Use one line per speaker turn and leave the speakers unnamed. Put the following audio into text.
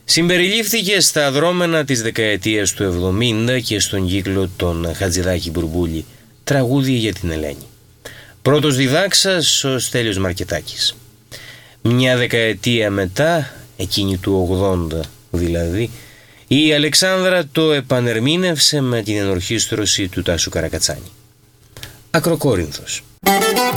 Συμπεριλήφθηκε στα δρόμενα της δεκαετίας του 70 και στον κύκλο των Χατζηδάκη Μπουρμπούλη, τραγούδι για την Ελένη. Πρώτος διδάξας ο Στέλιος Μαρκετάκης. Μια δεκαετία μετά, εκείνη του 80 δηλαδή, η Αλεξάνδρα το επανερμήνευσε με την ενορχήστρωση του Τάσου Καρακατσάνη. Ακροκόρινθος.